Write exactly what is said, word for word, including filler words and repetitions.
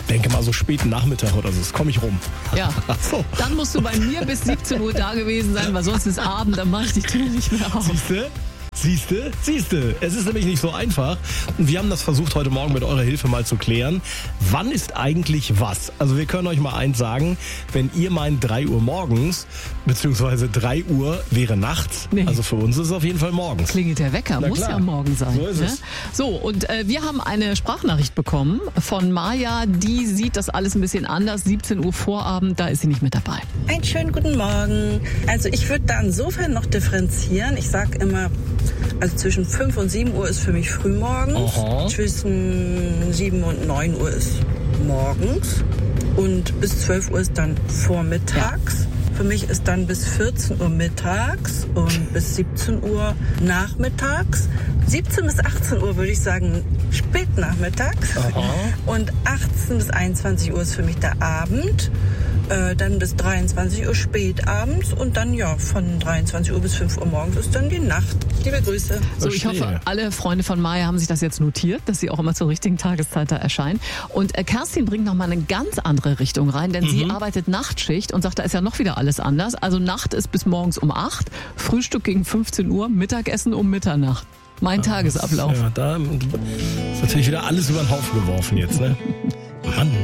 denke mal so späten Nachmittag oder so, das komme ich rum. Ja, So. dann musst du bei mir bis siebzehn Uhr da gewesen sein, weil sonst ist Abend, dann mache ich die Tür nicht mehr auf. Siehste? Siehste? Siehste. Es ist nämlich nicht so einfach. Und wir haben das versucht, heute Morgen mit eurer Hilfe mal zu klären. Wann ist eigentlich was? Also wir können euch mal eins sagen. Wenn ihr meint drei Uhr morgens, beziehungsweise drei Uhr wäre nachts. Nee. Also für uns ist es auf jeden Fall morgens. Klingelt der Wecker, Na muss klar. ja morgen sein. So ist ne? es. So, und äh, wir haben eine Sprachnachricht bekommen von Maja, die sieht das alles ein bisschen anders. siebzehn Uhr Vorabend, da ist sie nicht mit dabei. Einen schönen guten Morgen. Also ich würde da insofern noch differenzieren. Ich sage immer, also zwischen fünf und sieben Uhr ist für mich frühmorgens. Aha. Zwischen sieben und neun Uhr ist morgens. Und bis zwölf Uhr ist dann vormittags. Für mich ist dann bis vierzehn Uhr mittags und bis siebzehn Uhr nachmittags. siebzehn bis achtzehn Uhr würde ich sagen spätnachmittags. Aha. Und achtzehn bis einundzwanzig Uhr ist für mich der Abend. Äh, dann bis dreiundzwanzig Uhr spätabends und dann ja von dreiundzwanzig Uhr bis fünf Uhr morgens ist dann die Nacht. Liebe Grüße. So, ich Verstehe. hoffe, alle Freunde von Maja haben sich das jetzt notiert, dass sie auch immer zur richtigen Tageszeit da erscheinen. Und äh, Kerstin bringt noch mal eine ganz andere Richtung rein, denn sie arbeitet Nachtschicht und sagt, da ist ja noch wieder alles anders. Also Nacht ist bis morgens um acht, Frühstück gegen fünfzehn Uhr, Mittagessen um Mitternacht. Mein Tagesablauf. Ja, da ist natürlich wieder alles über den Haufen geworfen jetzt, ne? Mann.